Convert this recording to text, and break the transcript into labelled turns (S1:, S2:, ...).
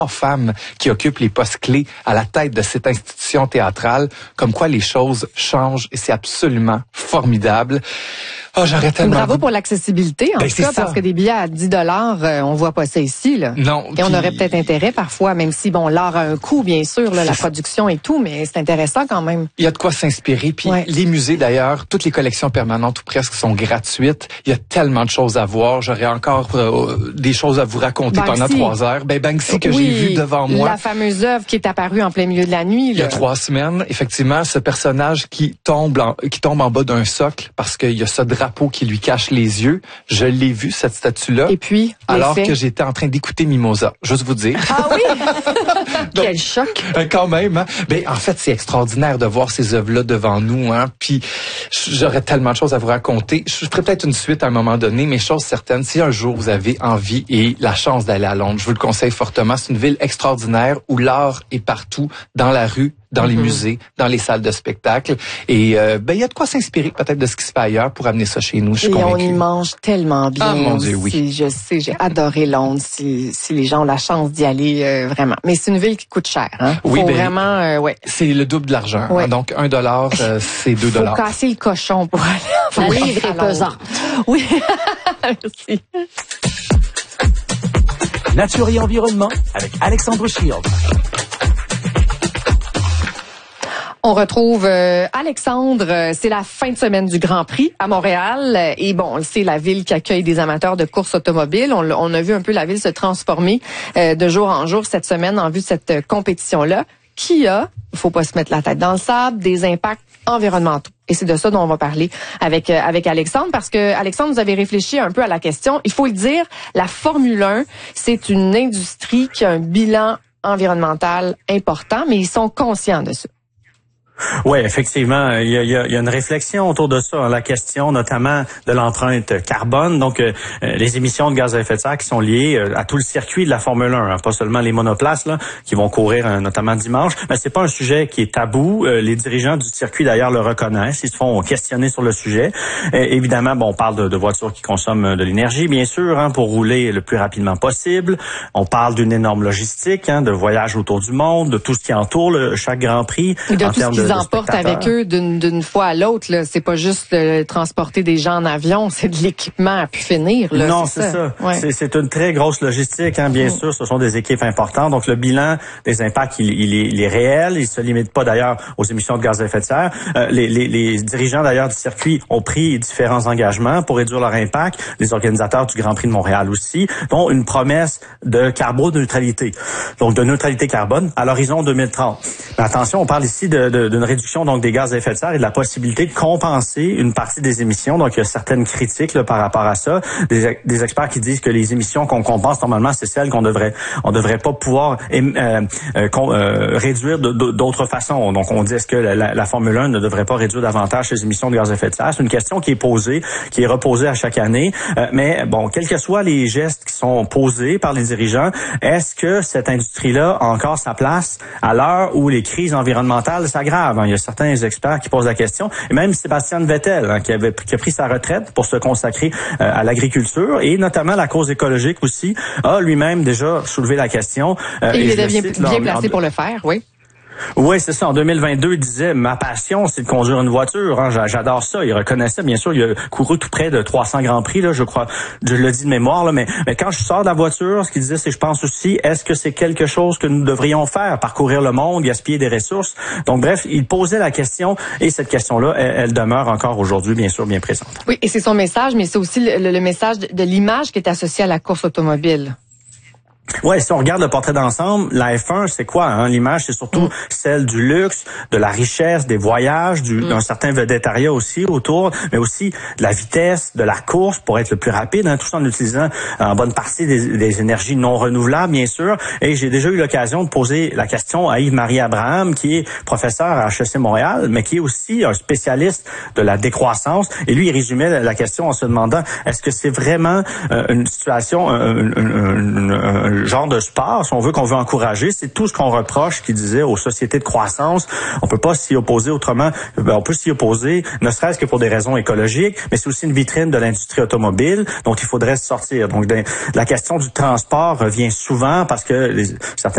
S1: femmes qui occupent les postes clés à la tête de cette institution théâtrale, comme quoi les choses changent et c'est absolument formidable. Oh, j'aurais tellement...
S2: Bravo pour l'accessibilité, en tout cas, parce que des billets à 10 $, on voit pas ça ici, là.
S1: Non.
S2: Et on aurait peut-être intérêt parfois, même si, bon, l'art a un coût, bien sûr, là, la production et tout, mais c'est intéressant quand même.
S1: Il y a de quoi s'inspirer. Puis les musées, d'ailleurs, toutes les collections permanentes ou presque sont gratuites. Il y a tellement de choses à voir. J'aurais encore des choses à vous raconter pendant 3 heures. Banksy que j'ai vu devant moi.
S2: La fameuse œuvre qui est apparue en plein milieu de la nuit. Là.
S1: Il y a 3 semaines, effectivement, ce personnage qui tombe en bas d'un socle parce qu'il y a ce drapeau qui lui cache les yeux. Je l'ai vu, cette statue-là.
S2: Et puis,
S1: alors que j'étais en train d'écouter Mimosa. Juste vous dire.
S2: Ah oui? Donc, quel choc!
S1: Quand même, hein? En fait, c'est extraordinaire de voir ces œuvres-là devant nous, hein. Puis, j'aurais tellement de choses à vous raconter. Je ferai peut-être une suite à un moment donné, mais chose certaine, si un jour vous avez envie et la chance d'aller à Londres, je vous le conseille fortement. C'est une ville extraordinaire où l'art est partout, dans la rue, dans les musées, dans les salles de spectacle. Et il y a de quoi s'inspirer peut-être de ce qui se fait ailleurs pour amener ça chez nous. Je suis convaincu.
S2: On y mange tellement bien.
S1: Ah mon Dieu, oui.
S2: Je sais, j'ai adoré Londres. Si les gens ont la chance d'y aller, vraiment. Mais c'est une ville qui coûte cher. Hein?
S1: Oui,
S2: vraiment, ouais.
S1: C'est le double de l'argent. Ouais. Hein? Donc $1, c'est $2.
S2: Faut casser le cochon pour aller.
S3: La livre est pesante.
S2: Oui. Merci.
S4: Nature et environnement avec Alexandre Shield.
S2: On retrouve Alexandre, c'est la fin de semaine du Grand Prix à Montréal et bon, c'est la ville qui accueille des amateurs de course automobile. On a vu un peu la ville se transformer de jour en jour cette semaine en vue de cette compétition-là qui a, il faut pas se mettre la tête dans le sable, des impacts environnementaux. Et c'est de ça dont on va parler avec Alexandre, parce que Alexandre, vous avez réfléchi un peu à la question. Il faut le dire, la Formule 1, c'est une industrie qui a un bilan environnemental important, mais ils sont conscients de ça.
S5: Oui, effectivement, il y a une réflexion autour de ça, hein, la question notamment de l'empreinte carbone, donc les émissions de gaz à effet de serre qui sont liées à tout le circuit de la Formule 1, hein, pas seulement les monoplaces là qui vont courir notamment dimanche, mais c'est pas un sujet qui est tabou. Les dirigeants du circuit d'ailleurs le reconnaissent, ils se font questionner sur le sujet. Évidemment, on parle de voitures qui consomment de l'énergie, bien sûr, hein, pour rouler le plus rapidement possible. On parle d'une énorme logistique, hein, de voyages autour du monde, de tout ce qui entoure chaque Grand Prix en termes de
S2: emportent avec eux d'une fois à l'autre. Là, c'est pas juste transporter des gens en avion, c'est de l'équipement à pu finir. Là,
S5: non, c'est ça. Ouais. C'est une très grosse logistique, hein, bien sûr. Ce sont des équipes importantes. Donc le bilan des impacts, il est réel. Il se limite pas d'ailleurs aux émissions de gaz à effet de serre. Les dirigeants d'ailleurs du circuit ont pris différents engagements pour réduire leur impact. Les organisateurs du Grand Prix de Montréal aussi, dont une promesse de carboneutralité. Donc de neutralité carbone à l'horizon 2030. Mais attention, on parle ici d'une réduction donc des gaz à effet de serre et de la possibilité de compenser une partie des émissions. Donc, il y a certaines critiques là, par rapport à ça. Des experts qui disent que les émissions qu'on compense normalement, c'est celles qu'on devrait pas pouvoir réduire d'autres façons. Donc, on dit est-ce que la Formule 1 ne devrait pas réduire davantage ses émissions de gaz à effet de serre? C'est une question qui est posée, qui est reposée à chaque année. Mais bon, quels que soient les gestes qui sont posés par les dirigeants, est-ce que cette industrie-là a encore sa place à l'heure où les crises environnementales s'aggravent? Il y a certains experts qui posent la question. Et même Sébastien Vettel, hein, qui a pris sa retraite pour se consacrer à l'agriculture et notamment la cause écologique aussi, a lui-même déjà soulevé la question.
S2: Et il est bien placé pour le faire, oui.
S5: Oui, c'est ça. En 2022, il disait, ma passion, c'est de conduire une voiture. Hein. J'adore ça. Il reconnaissait, bien sûr, il a couru tout près de 300 Grands Prix, là, je crois. Je le dis de mémoire, là, mais quand je sors de la voiture, ce qu'il disait, c'est, je pense aussi, est-ce que c'est quelque chose que nous devrions faire? Parcourir le monde, gaspiller des ressources? Donc, bref, il posait la question et cette question-là, elle demeure encore aujourd'hui, bien sûr, bien présente.
S2: Oui, et c'est son message, mais c'est aussi le message de l'image qui est associée à la course automobile.
S5: Ouais, si on regarde le portrait d'ensemble, la F1, c'est quoi, hein? L'image, c'est surtout celle du luxe, de la richesse, des voyages, d'un certain vedettariat aussi autour, mais aussi de la vitesse, de la course pour être le plus rapide, hein, tout ça en utilisant en bonne partie des énergies non renouvelables, bien sûr. Et j'ai déjà eu l'occasion de poser la question à Yves-Marie Abraham, qui est professeur à HEC Montréal, mais qui est aussi un spécialiste de la décroissance. Et lui, il résumait la question en se demandant, est-ce que c'est vraiment une situation, un genre de sport, si on veut, qu'on veut encourager, c'est tout ce qu'on reproche, qu'il disait, aux sociétés de croissance. On peut pas s'y opposer autrement. On peut s'y opposer, ne serait-ce que pour des raisons écologiques, mais c'est aussi une vitrine de l'industrie automobile, donc il faudrait se sortir. Donc, la question du transport revient souvent parce que certains